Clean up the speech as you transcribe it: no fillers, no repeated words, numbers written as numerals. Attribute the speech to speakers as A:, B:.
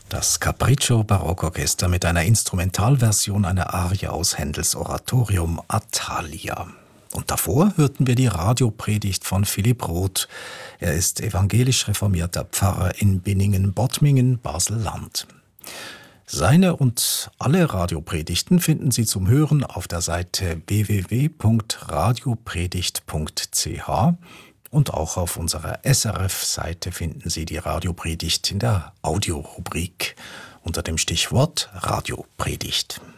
A: Das Capriccio Barockorchester mit einer Instrumentalversion einer Arie aus Händels Oratorium Athalia. Und davor hörten wir die Radiopredigt von Philipp Roth. Er ist evangelisch reformierter Pfarrer in Binningen-Bottmingen, Basel-Land. Seine und alle Radiopredigten finden Sie zum Hören auf der Seite www.radiopredigt.ch und auch auf unserer SRF-Seite finden Sie die Radiopredigt in der Audiorubrik unter dem Stichwort Radiopredigt.